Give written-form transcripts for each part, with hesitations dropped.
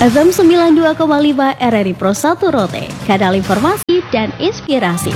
FM 92,5 RRI Pro 1 Rote, kanal informasi dan inspirasi.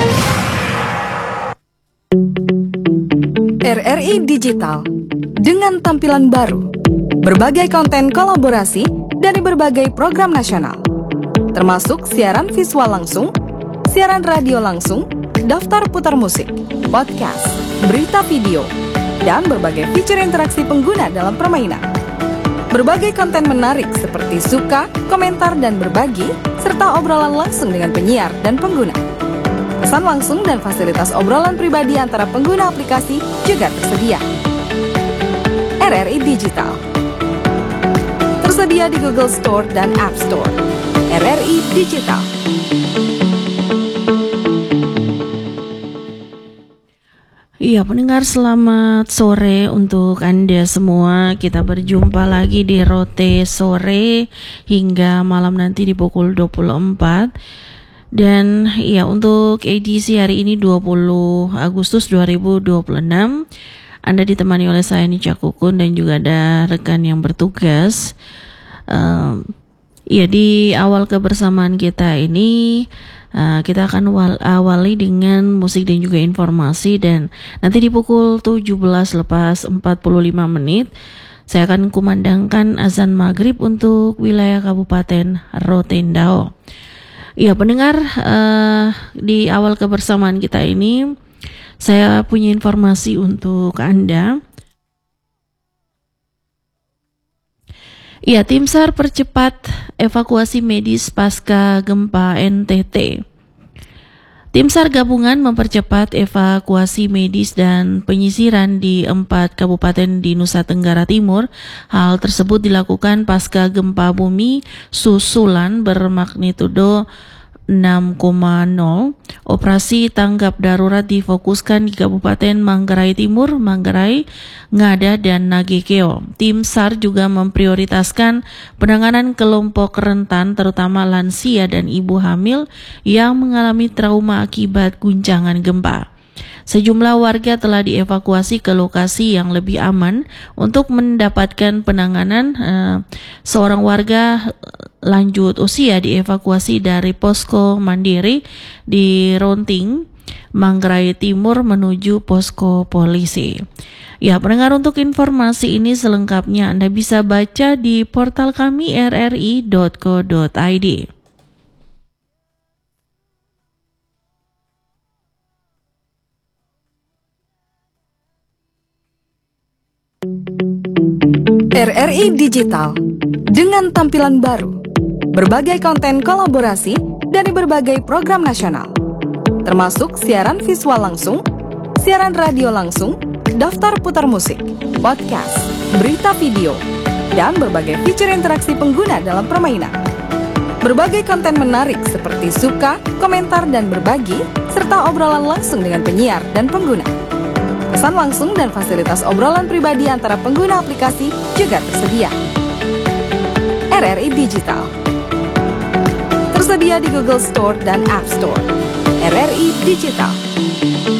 RRI Digital dengan tampilan baru, berbagai konten kolaborasi dari berbagai program nasional, termasuk siaran visual langsung, siaran radio langsung, daftar putar musik, podcast, berita video, dan berbagai fitur interaksi pengguna dalam permainan. Berbagai konten menarik seperti suka, komentar, dan berbagi, serta obrolan langsung dengan penyiar dan pengguna. Pesan langsung dan fasilitas obrolan pribadi antara pengguna aplikasi juga tersedia. RRI Digital tersedia di Google Store dan App Store. RRI Digital. Iya, pendengar, selamat sore untuk Anda semua. Kita berjumpa lagi di Rote Sore hingga malam nanti di pukul 24. Dan ya, untuk edisi hari ini 20 Agustus 2026, Anda ditemani oleh saya Nica Kukun dan juga ada rekan yang bertugas. Ya, di awal kebersamaan kita ini kita akan awali dengan musik dan juga informasi, dan nanti di pukul 17 lepas 45 menit saya akan kumandangkan azan maghrib untuk wilayah Kabupaten Rotendao. Ya, pendengar, di awal kebersamaan kita ini saya punya informasi untuk Anda. Ya, tim SAR percepat evakuasi medis pasca gempa NTT. Tim SAR gabungan mempercepat evakuasi medis dan penyisiran di 4 kabupaten di Nusa Tenggara Timur. Hal tersebut dilakukan pasca gempa bumi susulan bermagnitudo 6,0. Operasi tanggap darurat difokuskan di Kabupaten Manggarai Timur, Manggarai, Ngada, dan Nagekeo. Tim SAR juga memprioritaskan penanganan kelompok rentan, terutama lansia dan ibu hamil yang mengalami trauma akibat guncangan gempa. Sejumlah warga telah dievakuasi ke lokasi yang lebih aman untuk mendapatkan penanganan. Seorang warga lanjut usia dievakuasi dari posko mandiri di Ronting, Manggarai Timur menuju posko polisi. Ya, pendengar, untuk informasi ini selengkapnya Anda bisa baca di portal kami rri.co.id. RRI Digital dengan tampilan baru, berbagai konten kolaborasi dari berbagai program nasional, termasuk siaran visual langsung, siaran radio langsung, daftar putar musik, podcast, berita video, dan berbagai fitur interaksi pengguna dalam permainan. Berbagai konten menarik seperti suka, komentar, dan berbagi, serta obrolan langsung dengan penyiar dan pengguna. Pesan langsung dan fasilitas obrolan pribadi antara pengguna aplikasi juga tersedia. RRI Digital tersedia di Google Store dan App Store. RRI Digital.